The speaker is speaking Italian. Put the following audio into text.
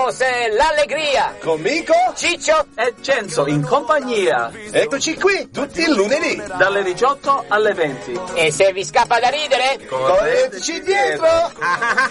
se l'allegria. Con Mico, Ciccio e Cenzo in compagnia. eccoci qui, tutti il lunedì. Dalle 18 alle 20. E se vi scappa da ridere, Correteci dietro.